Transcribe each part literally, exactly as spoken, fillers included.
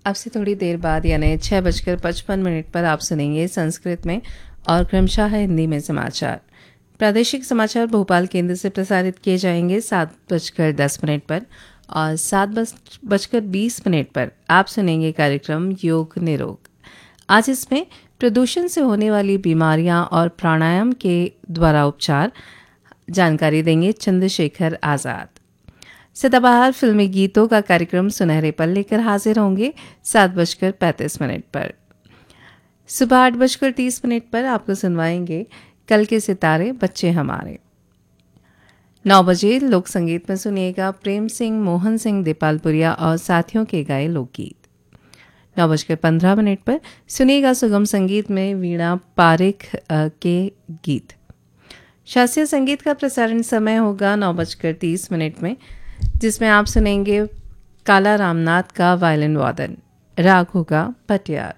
अब से थोड़ी देर बाद यानी छः बजकर पचपन मिनट पर आप सुनेंगे संस्कृत में और क्रमशः हिंदी में समाचार। प्रादेशिक समाचार भोपाल केंद्र से प्रसारित किए जाएंगे सात बजकर दस मिनट पर और सात बज बजकर बीस मिनट पर आप सुनेंगे कार्यक्रम योग निरोग। आज इसमें प्रदूषण से होने वाली बीमारियां और प्राणायाम के द्वारा उपचार जानकारी देंगे चंद्रशेखर आज़ाद। सदाबहार फिल्मी गीतों का कार्यक्रम सुनहरे पल लेकर हाजिर होंगे सात बजकर पैंतीस मिनट पर। सुबह आठ बजकर तीस मिनट पर आपको सुनवाएंगे कल के सितारे बच्चे हमारे। नौ बजे लोक संगीत में सुनिएगा प्रेम सिंह, मोहन सिंह देपालपुरिया और साथियों के गाए लोकगीत। नौ बजकर पंद्रह मिनट पर सुनिएगा सुगम संगीत में वीणा पारेख के गीत। शास्त्रीय संगीत का प्रसारण समय होगा नौ बजकर तीस मिनट में, जिसमें आप सुनेंगे काला रामनाथ का वायलिन वादन। राग होगा पटियार।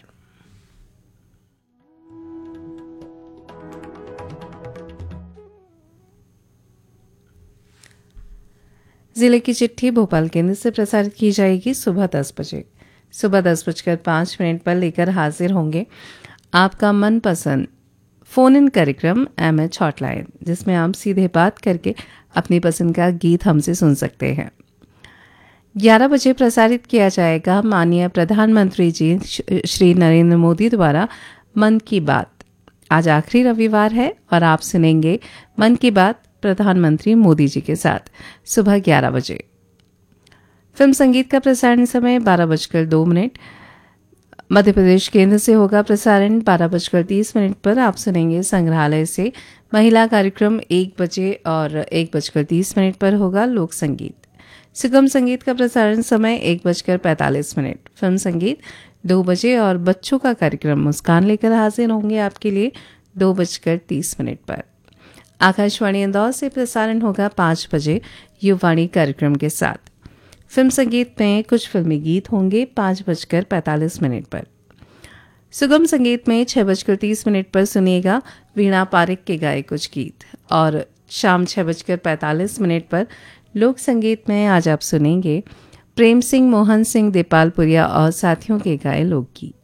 जिले की चिट्ठी भोपाल केंद्र से प्रसारित की जाएगी सुबह दस बजे। सुबह दस बजकर पाँच मिनट पर लेकर हाजिर होंगे आपका मनपसंद फ़ोन इन कार्यक्रम एम एच हॉटलाइन, जिसमें आप सीधे बात करके अपनी पसंद का गीत हमसे सुन सकते हैं। ग्यारह बजे प्रसारित किया जाएगा माननीय प्रधानमंत्री जी श्री नरेंद्र मोदी द्वारा मन की बात। आज आखिरी रविवार है और आप सुनेंगे मन की बात प्रधानमंत्री मोदी जी के साथ सुबह ग्यारह बजे। फिल्म संगीत का प्रसारण समय बारह बजकर दो मिनट मध्य प्रदेश केंद्र से होगा प्रसारण। बारह बजकर तीस मिनट पर आप सुनेंगे संग्रहालय से महिला कार्यक्रम। एक बजे और एक बजकर तीस मिनट पर होगा लोक संगीत। सुगम संगीत का प्रसारण समय एक बजकर पैंतालीस मिनट। फिल्म संगीत दो बजे और बच्चों का कार्यक्रम मुस्कान लेकर हाजिर होंगे आपके लिए दो बजकर तीस मिनट पर। आकाशवाणी इंदौर से प्रसारण होगा पाँच बजे युवाणी कार्यक्रम के साथ। फिल्म संगीत में कुछ फिल्मी गीत होंगे पाँच बजकर पैंतालीस मिनट पर। सुगम संगीत में छः बजकर तीस मिनट पर सुनिएगा वीणा पारेख के गाए कुछ गीत और शाम छः बजकर पैंतालीस मिनट पर लोक संगीत में आज आप सुनेंगे प्रेम सिंह, मोहन सिंह देपालपुरिया और साथियों के गाए लोकगीत।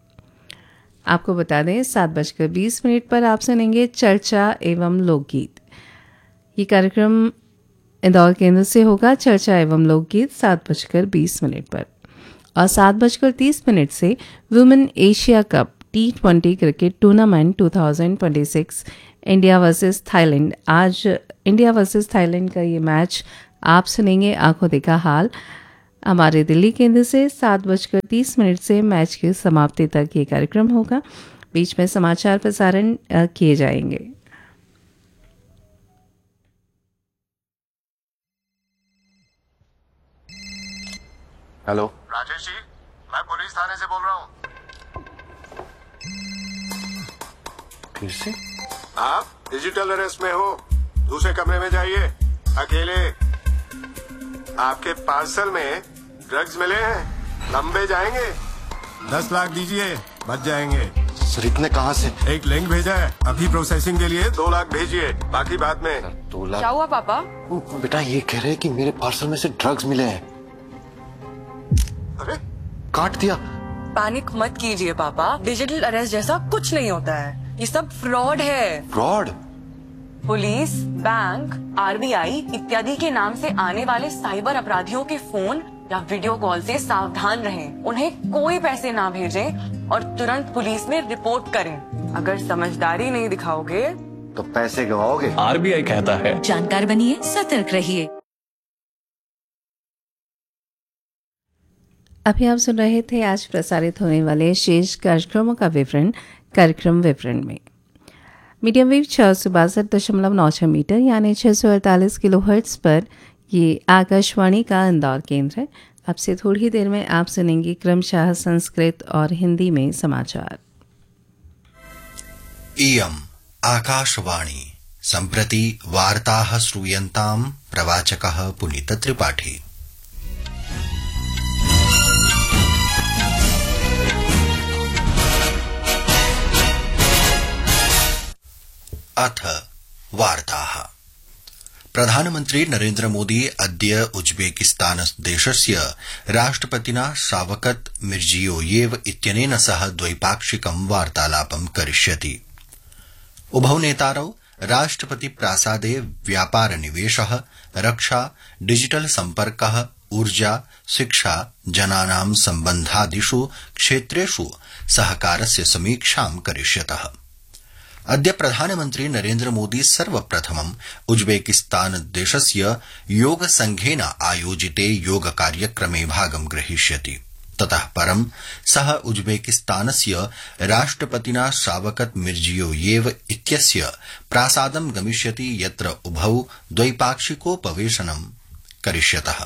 आपको बता दें सात बजकर बीस मिनट पर आप सुनेंगे चर्चा एवं लोकगीत। ये कार्यक्रम इंदौर केंद्र से होगा चर्चा एवं लोकगीत सात बजकर बीस मिनट पर। और सात बजकर तीस मिनट से women Asia cup T twenty cricket tournament दो हज़ार छब्बीस इंडिया वर्सेस थाईलैंड। आज इंडिया वर्सेस थाईलैंड का ये मैच आप सुनेंगे आंखों देखा हाल हमारे दिल्ली केंद्र से। सात बजकर तीस मिनट से मैच की समाप्ति तक ये कार्यक्रम होगा। बीच में समाचार प्रसारण किए जाएंगे। हेलो राजेश जी, मैं पुलिस थाने से बोल रहा हूँ। फिर से आप डिजिटल अरेस्ट में हो, दूसरे कमरे में जाइए अकेले। आपके पार्सल में ड्रग्स मिले हैं, लंबे जाएंगे। दस लाख दीजिए, बच जाएंगे। सर इतने कहाँ से? एक लिंक भेजा है, अभी प्रोसेसिंग के लिए दो लाख भेजिए, बाकी बाद में। दो लाख? क्या हुआ पापा? बेटा ये कह रहे हैं कि मेरे पार्सल में से ड्रग्स मिले हैं। अरे काट दिया। पैनिक मत कीजिए पापा, डिजिटल अरेस्ट जैसा कुछ नहीं होता है, ये सब फ्रॉड है। Fraud? Police, bank, R B I इत्यादि के नाम से आने वाले साइबर अपराधियों के फोन या वीडियो कॉल से सावधान रहें। उन्हें कोई पैसे ना भेजें और तुरंत पुलिस में रिपोर्ट करें। अगर समझदारी नहीं दिखाओगे तो पैसे गवाओगे। आर बी आई कहता है जानकार बनिए, सतर्क रहिए। अभी आप सुन रहे थे आज प्रसारित होने वाले शेष कार्यक्रमों का विवरण कार्यक्रम विवरण में। मीडियम वेव छः सौ बासठ दशमलव नौ छः मीटर यानी छः सौ अड़तालीस किलो हर्ट्ज पर ये आकाशवाणी का इंदौर केंद्र है। अब से थोड़ी देर में आप सुनेंगे क्रमशः संस्कृत और हिंदी में समाचार। इयम् आकाशवाणी सम्प्रति वार्ताः श्रूयन्ताम् प्रवाचकः पुनीत त्रिपाठी। अथ वार्ताः। प्रधानमन्त्री नरेन्द्र मोदी अद्य उज्बेकिस्तान देशस्य राष्ट्रपतिना शावकत मिर्जियोयेव इत्यनेन सह द्वैपाक्षिकं वार्तालापं करिष्यति। उभौ नेतारौ राष्ट्रपति प्रासादे व्यापार निवेशः, रक्षा, डिजिटल सम्पर्कः, ऊर्जा, शिक्षा, जनानां सम्बन्धादिषु क्षेत्रेषु सहकारस्य समीक्षां करिष्यतः। अद्य प्रधानमन्त्री नरेन्द्र मोदी सर्वप्रथमं उज्बेकिस्तान देशस्य योग संघेन आयोजिते योग कार्यक्रमे भागं ग्रहीष्यति। ततः परं सः उज्बेकिस्तानस्य राष्ट्रपतिना शावकत मिर्जियोयेव इत्यस्य प्रासादं गमिष्यति, यत्र उभौ द्वैपाक्षिकोपवेशनं करिष्यतः।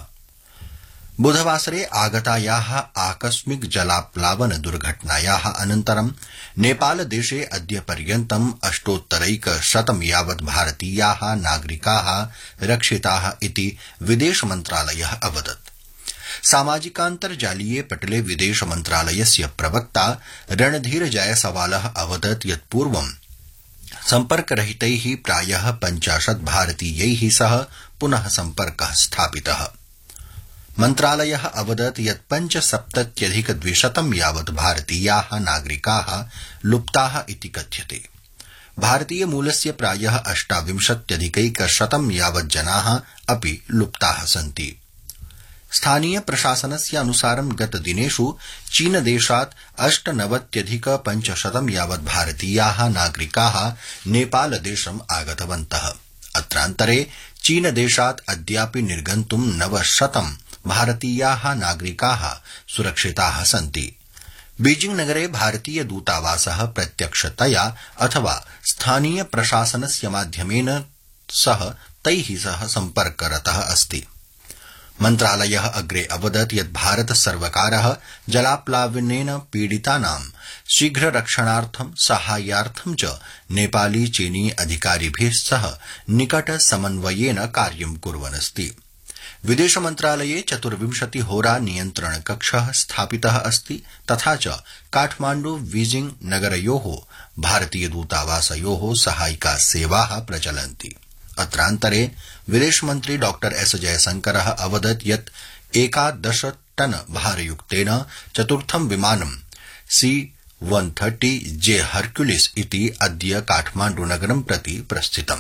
बुधवासरे आगतायाः आकस्मिक जलाप्लावन दुर्घटनायाः अनन्तरं नेपालदेशे अद्य पर्यन्तम् अष्टोत्तरैकशतं यावत् भारतीयाः नागरिकाः रक्षिताः इति विदेश मन्त्रालयः अवदत्। सामाजिकान्तर्जालीये पटले विदेश मन्त्रालयस्य प्रवक्ता रणधीर जायसवालः अवदत् यत् पूर्वं सम्पर्करहितैः प्रायः पञ्चाशत् भारतीयैः सह पुनः सम्पर्कः स्थापितः। मन्त्रालयः अवदत् यत् पञ्चसप्तत्यधिक द्विशतं यावत् भारतीयाः नागरिकाः लुप्ताः इति कथ्यते। भारतीय मूलस्य प्रायः अष्टाविंशत्यधिकैकशतं यावत् जनाः अपि लुप्ताः सन्ति। स्थानीय प्रशासनस्य अनुसारं गतदिनेषु चीनदेशात् अष्टनवत्यधिक पञ्चशतं यावत् भारतीयाः नागरिकाः नेपालदेशम् आगतवन्तः। अत्रान्तरे चीनदेशात् अद्यापि निर्गन्तुं नवशतं भारतीयाः नागरिकाः सुरक्षिताः सन्ति। बीजिंग नगरे भारतीय दूतावासः प्रत्यक्षतया अथवा स्थानीय प्रशासनस्य माध्यमेन सह तैः सह सम्पर्करतः अस्ति। मन्त्रालयः अग्रे अवदत् यत् भारत सर्वकारः जलाप्लावनेन पीडितानां शीघ्र रक्षणार्थं साहाय्यार्थं च नेपाली चीनी अधिकारिभिः सह निकट समन्वयेन कार्यं कुर्वन्नस्ति। विदेश मन्त्रालये चतुर्विंशति होरा नियन्त्रण कक्षः स्थापितः अस्ति, तथा च काठमाण्डु बीजिंग नगरयोः भारतीय दूतावासयोः सहायिका सेवाः प्रचलन्ति। अत्रान्तरे विदेशमन्त्री डॉ एस जयशंकरः अवदत् यत् एकादश टन भारयुक्तेन चतुर्थं विमानं सी वन थर्टी जे हर्क्युलिस इति अद्य काठमाण्डु नगरं प्रति प्रस्थितम्।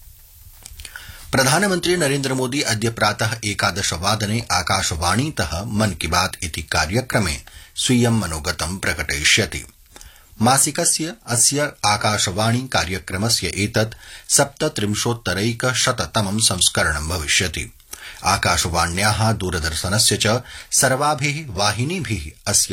प्रधानमन्त्री नरेन्द्र मोदी अद्य प्रातः एकादश वादने आकाशवाणीतः मन की बात इति कार्यक्रमे स्वीयं मनोगतं प्रकटयिष्यति। मासिकस्य अस्य आकाशवाणी कार्यक्रमस्य एतत् सप्तत्रिंशोत्तरैकशततमं संस्करणं भविष्यति। आकाशवाण्याः दूरदर्शनस्य च सर्वाभिः वाहिनीभिः अस्य